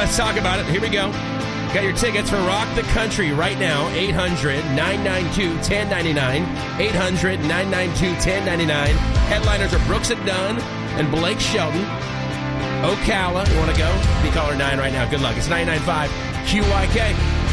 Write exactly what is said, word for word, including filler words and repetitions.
let's talk about it. Here we go. Got your tickets for Rock the Country right now. eight hundred, nine nine two, one zero nine nine. eight hundred, nine nine two, one zero nine nine. Headliners are Brooks and Dunn and Blake Shelton. Ocala, you want to go? Be caller nine right now. Good luck. It's nine nine five Q Y K.